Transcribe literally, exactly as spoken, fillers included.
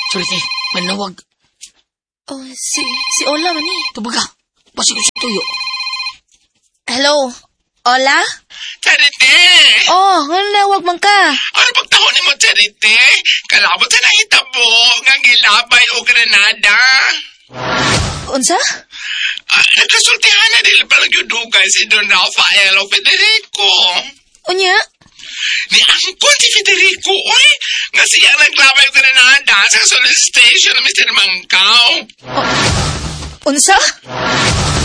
Charity, manawag. Oh, si, si Ola man eh. Tubaga, basi ko sa tuyo. Hello? Ola? Charity! Oh, nalawag man ka. Ano pagtahon ni mo, Charity? Kalabot sa nahitabo, nga gilabay o Granada. Unsa? Ah, nagkasultihan na dili pa nagyudugay si Don Rafael o Federico. Unya? Ni angkon si Federico, oy! Nga siya naglabay o Granada sa solicitation ng mister Mangkaw. Unsa?